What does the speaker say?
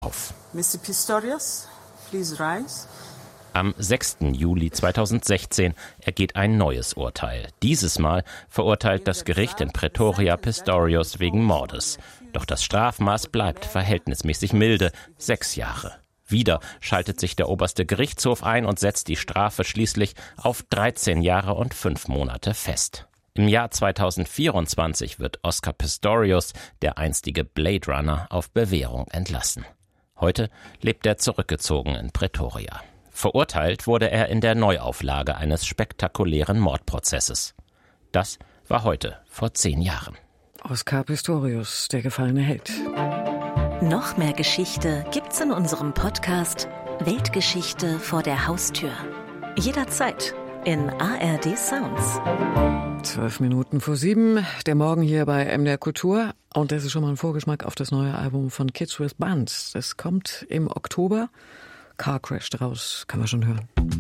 auf. Mr. Pistorius, please rise. Am 6. Juli 2016 ergeht ein neues Urteil. Dieses Mal verurteilt das Gericht in Pretoria Pistorius wegen Mordes. Doch das Strafmaß bleibt verhältnismäßig milde, 6 Jahre. Wieder schaltet sich der oberste Gerichtshof ein und setzt die Strafe schließlich auf 13 Jahre und 5 Monate fest. Im Jahr 2024 wird Oscar Pistorius, der einstige Blade Runner, auf Bewährung entlassen. Heute lebt er zurückgezogen in Pretoria. Verurteilt wurde er in der Neuauflage eines spektakulären Mordprozesses. Das war heute vor 10 Jahren. Oscar Pistorius, der gefallene Held. Noch mehr Geschichte gibt's in unserem Podcast Weltgeschichte vor der Haustür. Jederzeit in ARD Sounds. 7:12, der Morgen hier bei MDR Kultur. Und das ist schon mal ein Vorgeschmack auf das neue Album von Kids with Buns. Das kommt im Oktober. Car Crash draus, kann man schon hören.